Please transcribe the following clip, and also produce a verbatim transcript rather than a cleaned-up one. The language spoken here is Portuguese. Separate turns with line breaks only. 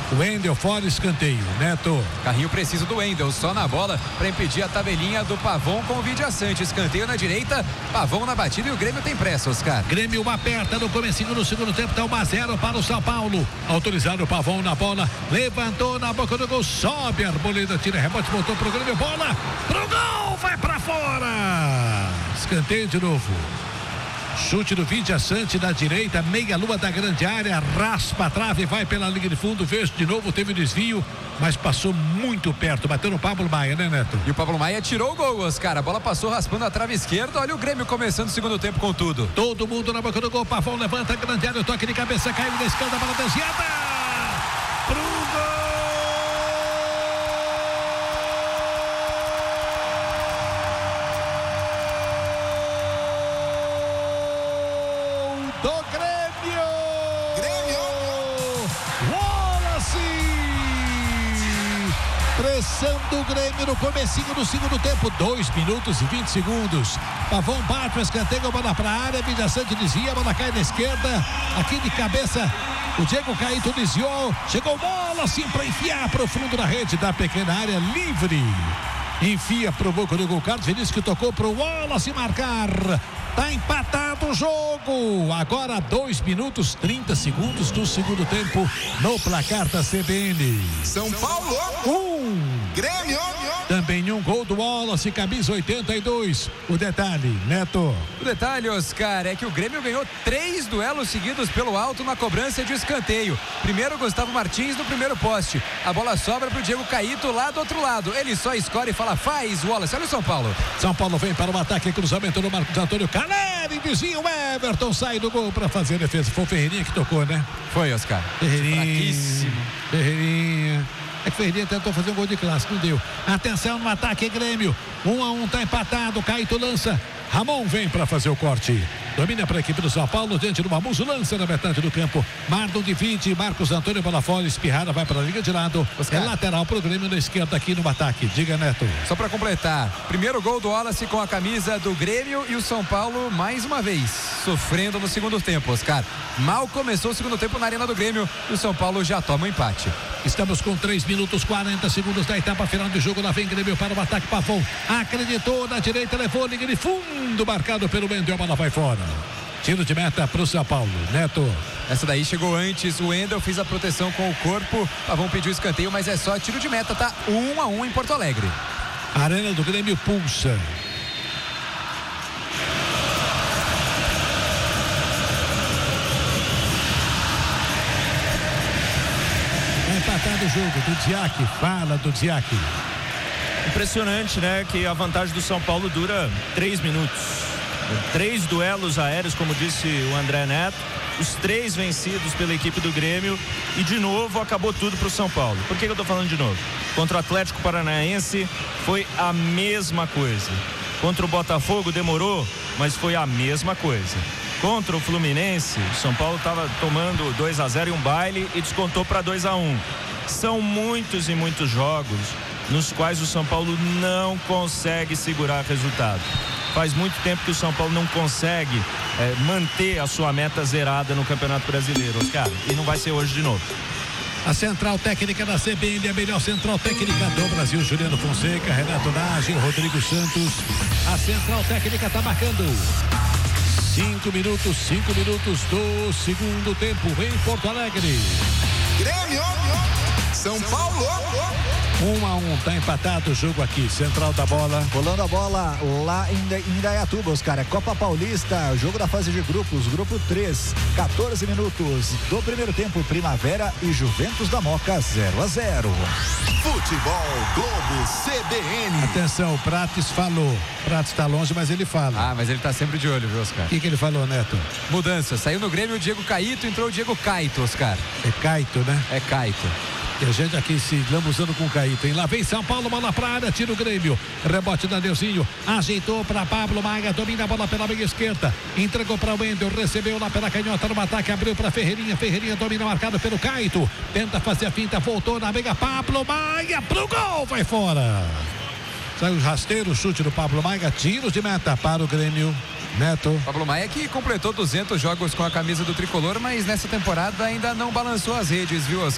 Wendel fora, escanteio. Neto.
Carrinho preciso do Wendel, só na bola para impedir a tabelinha do Pavon com o Vidia Sante. Escanteio na direita, Pavon na batida e o Grêmio tem pressa, Oscar.
Grêmio aperta no comecinho do segundo tempo, tá um a zero para o São Paulo. Autorizado o Pavon na bola, levantou na boca do gol, sobe a arboleda, tira rebote, voltou pro Grêmio, bola pro gol, vai para fora. Escanteio de novo. Chute do Vidia Sante na direita, meia lua da grande área, raspa a trave, vai pela linha de fundo, fez de novo, teve desvio, mas passou muito perto, bateu no Pablo Maia, né, Neto?
E o Pablo Maia tirou o gol, Oscar, a bola passou raspando a trave esquerda, olha o Grêmio começando o segundo tempo com tudo.
Todo mundo na boca do gol, Pavão levanta a grande área, o toque de cabeça, caiu na esquerda, bola desviada, pro gol! Do Grêmio!
Grêmio!
Wallace! Pressando o Grêmio no comecinho do segundo tempo, dois minutos e vinte segundos. Pavão bate o escanteio, a bola para a área, Vidia Sante desvia, a bola cai na esquerda, aqui de cabeça, o Diego Caíto desviou, chegou bola assim para enfiar pro fundo da rede da pequena área, livre. Enfia pro boca do gol, Carlos Vinícius que tocou pro Wallace marcar. Tá empatado o jogo. Agora dois minutos trinta segundos do segundo tempo no placar da C B N.
São Paulo.
Um.
Grêmio.
Também um gol do Wallace, camisa oitenta e dois. O detalhe, Neto.
O detalhe, Oscar, é que o Grêmio ganhou três duelos seguidos pelo alto na cobrança de escanteio. Primeiro o Gustavo Martins no primeiro poste. A bola sobra pro Diego Caíto lá do outro lado. Ele só escolhe e fala, faz, Wallace. Olha o São Paulo.
São Paulo vem para o ataque, cruzamento do Marcos Antônio Caleri, desvia o Everton, sai do gol para fazer a defesa. Foi o Ferreirinha que tocou, né?
Foi, Oscar.
Ferreirinha.
Fraquíssimo.
Ferreirinha. É que Ferreirinha tentou fazer um gol de clássico, não deu. Atenção no ataque, Grêmio. Um a um, tá empatado. Caíto lança. Ramon vem para fazer o corte. Domina para a equipe do São Paulo, diante do Mamuso, lança na metade do campo. Mardon divide, Marcos Antônio bola fora, espirrada, vai para a liga de lado. Oscar. É lateral pro Grêmio na esquerda aqui no ataque. Diga, Neto.
Só para completar, primeiro gol do Wallace com a camisa do Grêmio e o São Paulo mais uma vez sofrendo no segundo tempo, Oscar. Mal começou o segundo tempo na arena do Grêmio e o São Paulo já toma um empate.
Estamos com três minutos quarenta segundos da etapa final do jogo. Lá vem Grêmio para o ataque. Pavão acreditou na direita, levou linha de fundo, marcado pelo Wendel, a bola vai fora. Tiro de meta para o São Paulo. Neto.
Essa daí chegou antes, o Wendel fez a proteção com o corpo. Pavão pediu escanteio, mas é só tiro de meta, tá um a um em Porto Alegre.
A arena do Grêmio pulsa. Empatado o jogo do Diac, fala do Diac.
Impressionante, né? Que a vantagem do São Paulo dura três minutos. Três duelos aéreos, como disse o André Neto. Os três vencidos pela equipe do Grêmio. E de novo acabou tudo para o São Paulo. Por que, que eu tô falando de novo? Contra o Atlético Paranaense foi a mesma coisa. Contra o Botafogo demorou, mas foi a mesma coisa. Contra o Fluminense, o São Paulo estava tomando dois a zero e um baile e descontou para dois a um. São muitos e muitos jogos nos quais o São Paulo não consegue segurar resultado. Faz muito tempo que o São Paulo não consegue é, manter a sua meta zerada no Campeonato Brasileiro, Oscar, e não vai ser hoje de novo.
A central técnica da C B N, a melhor central técnica do Brasil, Juliano Fonseca, Renato Nage, Rodrigo Santos. A central técnica está marcando cinco minutos, cinco minutos do segundo tempo em Porto Alegre.
Grêmio, São Paulo.
Um a um, tá empatado o jogo aqui, central da bola.
Rolando a bola lá em Indaiatuba, os caras. Copa Paulista, jogo da fase de grupos, grupo três, quatorze minutos do primeiro tempo, Primavera e Juventus da Moca, zero a zero.
Futebol Globo C B N.
Atenção, o Prates falou. Prates tá longe, mas ele fala.
Ah, mas ele tá sempre de olho, viu, Oscar?
O que que ele falou, Neto?
Mudança, saiu no Grêmio o Diego Caíto, entrou o Diego Caíto, Oscar.
É Caíto, né?
É Caíto.
E a gente aqui se lambuzando com o Caíto, hein? Lá vem São Paulo, bola pra área, tira o Grêmio. Rebote da Neuzinho, ajeitou pra Pablo Maia, domina a bola pela meia esquerda. Entregou pra Wendel, recebeu lá pela canhota no ataque, abriu pra Ferreirinha. Ferreirinha domina, marcado pelo Caíto. Tenta fazer a finta, voltou na meia, Pablo Maia pro gol, vai fora. Saiu o rasteiro, chute do Pablo Maia, tiro de meta para o Grêmio. Neto.
Pablo Maia que completou duzentos jogos com a camisa do tricolor, mas nessa temporada ainda não balançou as redes, viu, Oscar?